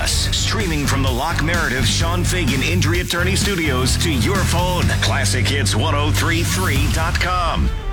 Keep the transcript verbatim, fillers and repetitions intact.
us. Streaming from the Lock Meredith Sean Fagan Injury Attorney Studios to your phone. classic hits ten thirty-three dot com.